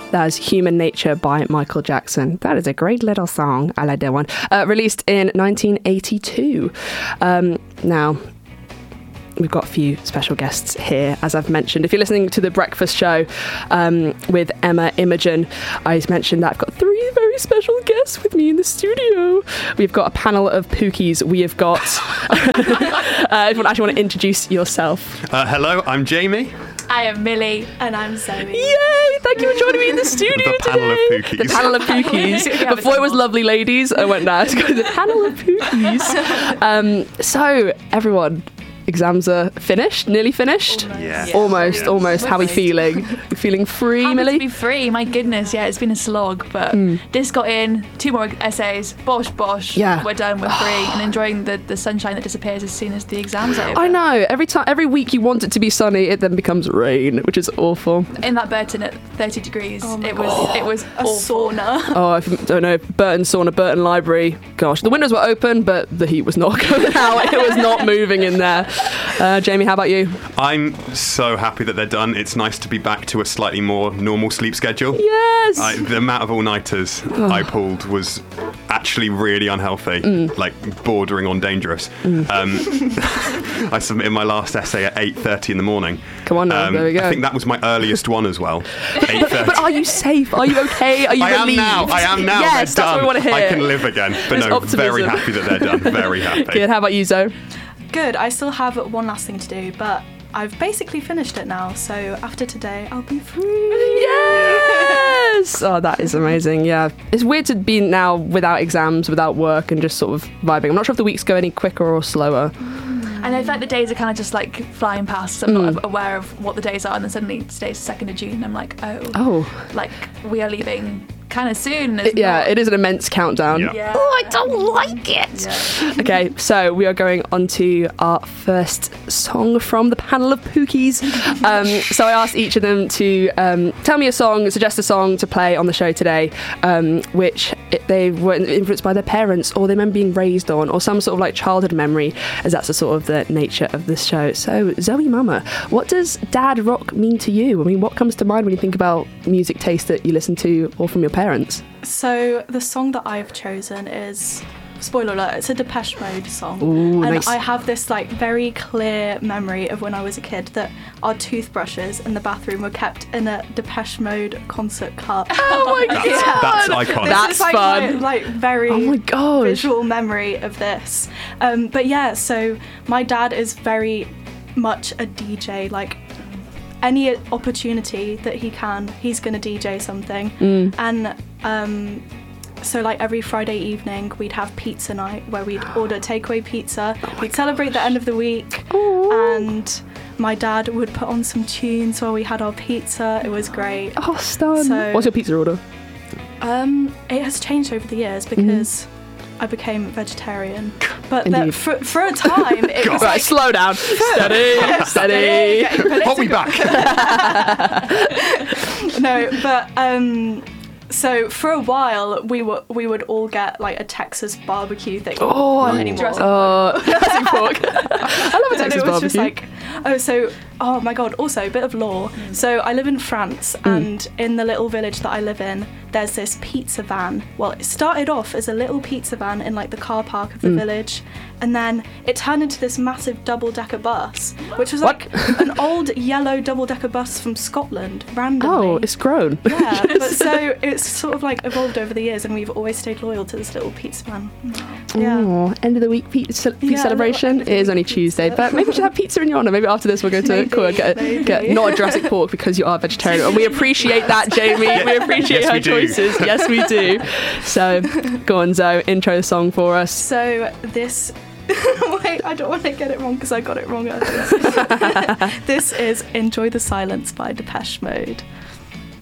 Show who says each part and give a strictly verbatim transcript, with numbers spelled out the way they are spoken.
Speaker 1: That's Human Nature by Michael Jackson. That is a great little song. I like that one. Uh, released in nineteen eighty-two. Um, now, we've got a few special guests here, as I've mentioned. If you're listening to The Breakfast Show um, with Emma Imogen, I mentioned that I've got three very special guests with me in the studio. We've got a panel of Pookies. We have got... uh, if you actually want to introduce yourself.
Speaker 2: Uh, hello, I'm Jamie.
Speaker 3: I am Millie. And I'm Zoe.
Speaker 1: Yay! Thank you for joining me in the studio
Speaker 2: The
Speaker 1: today.
Speaker 2: panel of Pookies.
Speaker 1: The panel of Pookies. Before it was lovely ladies, I went, nah, it's going to the panel of Pookies. Um, so, everyone... Exams are finished, nearly finished.
Speaker 3: Almost,
Speaker 2: yeah.
Speaker 3: yeah.
Speaker 1: almost.
Speaker 2: Yeah.
Speaker 1: almost. How are we feeling? You feeling free,
Speaker 3: Happy
Speaker 1: Millie?
Speaker 3: to be free. My goodness, yeah, it's been a slog, but mm. this got in. Two more essays. Bosh, bosh.
Speaker 1: Yeah.
Speaker 3: We're done. We're free and enjoying the, the sunshine that disappears as soon as the exams are over.
Speaker 1: I know. Every time, every week you want it to be sunny, it then becomes rain, which is awful.
Speaker 3: In that Burton at thirty degrees,
Speaker 4: oh
Speaker 3: it
Speaker 4: God.
Speaker 3: was it was
Speaker 4: a
Speaker 3: awful.
Speaker 4: sauna.
Speaker 1: Oh, if you don't know, Burton sauna, Burton Library. Gosh, the windows were open, but the heat was not going out. It was not moving in there. Uh, Jamie, how about you?
Speaker 2: I'm so happy that they're done. It's nice to be back to a slightly more normal sleep schedule.
Speaker 1: Yes.
Speaker 2: I, the amount of all-nighters
Speaker 1: oh.
Speaker 2: I pulled was actually really unhealthy, mm. like bordering on dangerous. Mm. Um, I submitted my last essay at eight thirty in the morning.
Speaker 1: Come on now, um, there we go.
Speaker 2: I think that was my earliest one as well. eight thirty.
Speaker 1: But are you safe? Are you okay? Are you
Speaker 2: I
Speaker 1: relieved?
Speaker 2: am now. I am now.
Speaker 1: Yes,
Speaker 2: they're
Speaker 1: that's
Speaker 2: done.
Speaker 1: what we want to hear.
Speaker 2: I can live again. But
Speaker 1: There's
Speaker 2: no,
Speaker 1: optimism.
Speaker 2: Very happy that they're done. Very happy.
Speaker 1: Good. How about you, Zoe?
Speaker 4: Good. I still have one last thing to do, but I've basically finished it now. So after today, I'll be free.
Speaker 1: Yes! Oh, that is amazing. Yeah. It's weird to be now without exams, without work, and just sort of vibing. I'm not sure if the weeks go any quicker or slower.
Speaker 3: And I feel like the days are kind of just like flying past. I'm mm. not aware of what the days are, and then suddenly today's the second of June, and I'm like, oh,
Speaker 1: oh,
Speaker 3: like we are leaving kind of soon.
Speaker 1: It, yeah,
Speaker 3: not...
Speaker 1: it is an immense countdown.
Speaker 2: Yeah.
Speaker 3: Yeah.
Speaker 1: Oh, I don't like it. Yeah. Okay, so we are going on to our first song from the panel of Pookies. Um, so I asked each of them to um, tell me a song, suggest a song to play on the show today, um, which it, they were influenced by their parents, or they remember being raised on, or some sort of like childhood memory, as that's the sort of the nature of this show. So Zoe Mama, what does dad rock mean to you? I mean, what comes to mind when you think about music taste that you listen to or from your parents?
Speaker 4: So the song that I've chosen is, spoiler alert, it's a Depeche Mode song.
Speaker 1: Ooh,
Speaker 4: and
Speaker 1: nice.
Speaker 4: I have this like very clear memory of when I was a kid that our toothbrushes in the bathroom were kept in a Depeche Mode concert cup.
Speaker 1: Oh my god,
Speaker 2: that's, that's iconic.
Speaker 4: This
Speaker 1: That's
Speaker 4: is, like,
Speaker 1: fun.
Speaker 4: My, like very
Speaker 1: oh my gosh.
Speaker 4: visual memory of this. Um, but yeah, so my dad is very much a D J. Like any opportunity that he can, he's gonna D J something.
Speaker 1: Mm.
Speaker 4: And um, so like every Friday evening we'd have pizza night where we'd order takeaway pizza.
Speaker 1: Oh
Speaker 4: we'd celebrate
Speaker 1: gosh.
Speaker 4: the end of the week.
Speaker 1: Aww.
Speaker 4: And my dad would put on some tunes while we had our pizza. It was great.
Speaker 1: Oh, stun.
Speaker 4: So-
Speaker 1: What's your pizza order?
Speaker 4: Um, it has changed over the years because I became vegetarian. But that for, for a time, it was
Speaker 1: Right,
Speaker 4: like...
Speaker 1: slow down. Steady, steady.
Speaker 2: Hold me back.
Speaker 4: No, but um, so for a while we were we would all get like a Texas barbecue thing.
Speaker 1: Oh,
Speaker 4: Not
Speaker 1: I
Speaker 4: anymore.
Speaker 3: Jurassic
Speaker 1: Oh, Jurassic Pork. I love a
Speaker 4: And then
Speaker 1: Texas
Speaker 4: it was
Speaker 1: barbecue.
Speaker 4: just like, oh, so, oh my God, also a bit of lore.
Speaker 1: Mm.
Speaker 4: So I live in France, and in the little village that I live in, there's this pizza van. Well, it started off as a little pizza van in like the car park of the
Speaker 1: Mm.
Speaker 4: village, and then it turned into this massive double-decker bus, which was
Speaker 1: What?
Speaker 4: like an old yellow double-decker bus from Scotland, randomly.
Speaker 1: Oh, it's grown.
Speaker 4: Yeah, but so it's sort of like evolved over the years, and we've always stayed loyal to this little pizza van. Yeah.
Speaker 1: Oh, end of the week pizza, pizza
Speaker 4: Yeah, a
Speaker 1: celebration.
Speaker 4: little end of
Speaker 1: It
Speaker 4: the
Speaker 1: is
Speaker 4: week
Speaker 1: only
Speaker 4: pizza.
Speaker 1: Tuesday, but maybe we should have pizza in your honour. Maybe after this we'll go to
Speaker 4: Maybe,
Speaker 1: Cool, get,
Speaker 4: maybe.
Speaker 1: get not a Jurassic Pork because you are vegetarian, and we appreciate that, Jamie. We appreciate
Speaker 2: Yes,
Speaker 1: her
Speaker 2: we do.
Speaker 1: choices. Yes, we do. So, go on, Zoe, intro the song for us.
Speaker 4: So this... Wait, I don't want to get it wrong because I got it wrong earlier. This is Enjoy the Silence by Depeche Mode.